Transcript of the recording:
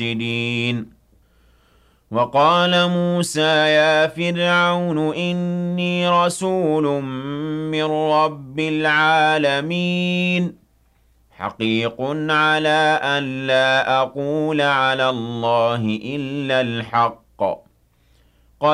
مفسدين وقال موسى يا فرعون إني رسول من رب العالمين حقيق على أن لا أقول على الله إلا الحق